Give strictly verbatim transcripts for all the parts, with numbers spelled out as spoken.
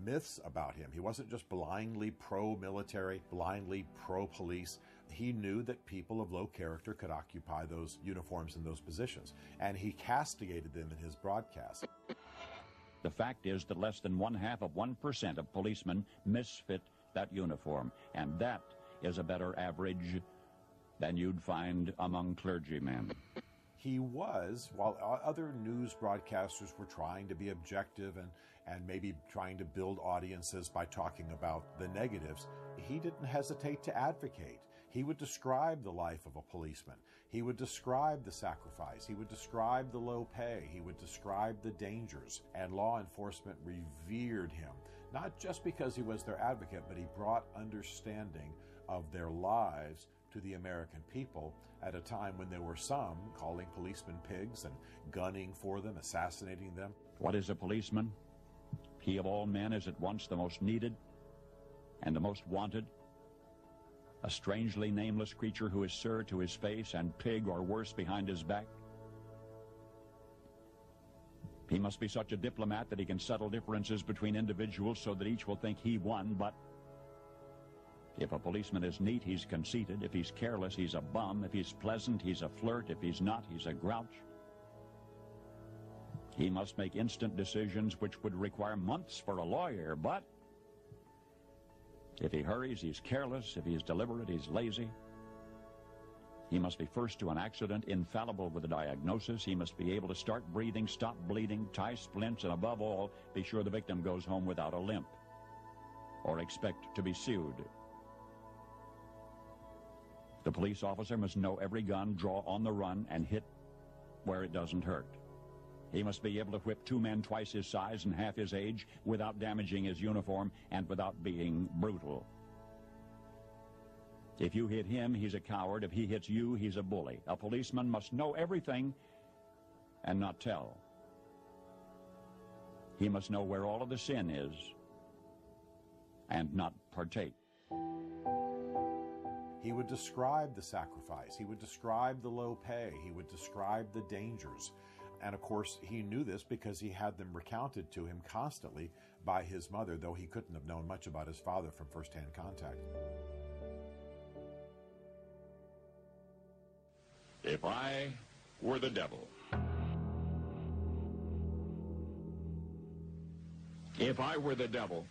myths about him. He wasn't just blindly pro-military, blindly pro-police. He knew that people of low character could occupy those uniforms and those positions, and he castigated them in his broadcasts. The fact is that less than one half of one percent of policemen misfit that uniform, and that is a better average than you'd find among clergymen. He was, while other news broadcasters were trying to be objective and, and maybe trying to build audiences by talking about the negatives, he didn't hesitate to advocate. He would describe the life of a policeman. He would describe the sacrifice. He would describe the low pay. He would describe the dangers. And law enforcement revered him, not just because he was their advocate, but he brought understanding of their lives to the American people at a time when there were some calling policemen pigs and gunning for them, assassinating them. What is a policeman? He of all men is at once the most needed and the most wanted, a strangely nameless creature who is sir to his face and pig or worse behind his back. He must be such a diplomat that he can settle differences between individuals so that each will think he won, but if a policeman is neat, he's conceited. If he's careless, he's a bum. If he's pleasant, he's a flirt. If he's not, he's a grouch. He must make instant decisions which would require months for a lawyer, but if he hurries, he's careless. If he's deliberate, he's lazy. He must be first to an accident, infallible with a diagnosis. He must be able to start breathing, stop bleeding, tie splints, and above all, be sure the victim goes home without a limp or expect to be sued. The police officer must know every gun, draw on the run, and hit where it doesn't hurt. He must be able to whip two men twice his size and half his age without damaging his uniform and without being brutal. If you hit him, he's a coward. If he hits you, he's a bully. A policeman must know everything and not tell. He must know where all of the sin is and not partake. He would describe the sacrifice. He would describe the low pay. He would describe the dangers. And of course, he knew this because he had them recounted to him constantly by his mother, though he couldn't have known much about his father from first-hand contact. If I were the devil, if I were the devil,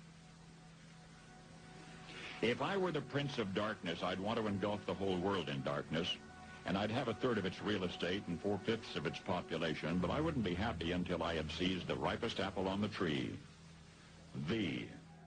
if I were the prince of darkness, I'd want to engulf the whole world in darkness, and I'd have a third of its real estate and four-fifths of its population, but I wouldn't be happy until I had seized the ripest apple on the tree. The.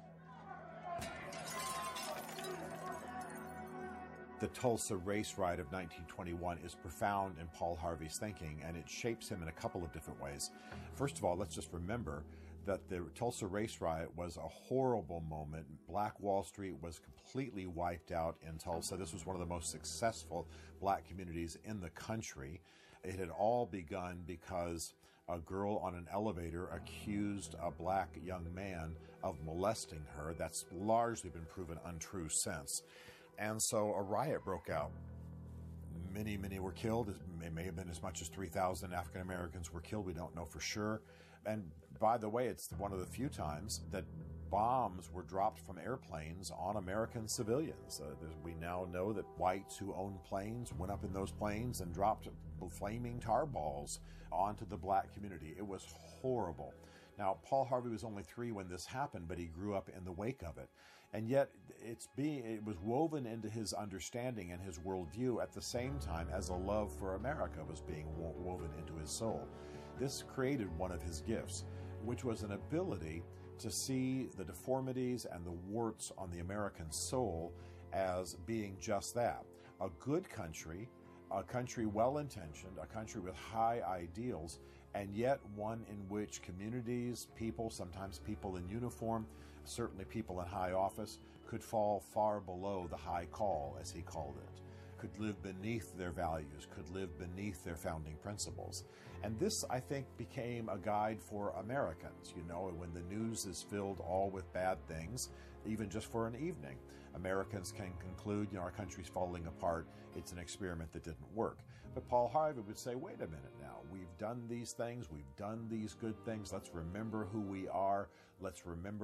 The Tulsa race riot of nineteen twenty-one is profound in Paul Harvey's thinking, and it shapes him in a couple of different ways. First of all, let's just remember that the Tulsa race riot was a horrible moment. Black Wall Street was completely wiped out in Tulsa. This was one of the most successful black communities in the country. It had all begun because a girl on an elevator accused a black young man of molesting her. That's largely been proven untrue since. And so a riot broke out. Many, many were killed. It may, may have been as much as three thousand African Americans were killed. We don't know for sure. And by the way, it's one of the few times that bombs were dropped from airplanes on American civilians. Uh, we now know that whites who owned planes went up in those planes and dropped flaming tar balls onto the black community. It was horrible. Now, Paul Harvey was only three when this happened, but he grew up in the wake of it. And yet, it's being, it was woven into his understanding and his worldview at the same time as a love for America was being wo- woven into his soul. This created one of his gifts, which was an ability to see the deformities and the warts on the American soul as being just that. A good country, a country well-intentioned, a country with high ideals, and yet one in which communities, people, sometimes people in uniform, certainly people in high office, could fall far below the high call, as he called it, could live beneath their values, could live beneath their founding principles. And this, I think, became a guide for Americans. You know, when the news is filled all with bad things, even just for an evening, Americans can conclude, you know, our country's falling apart. It's an experiment that didn't work. But Paul Harvey would say, wait a minute now, we've done these things, we've done these good things. Let's remember who we are. Let's remember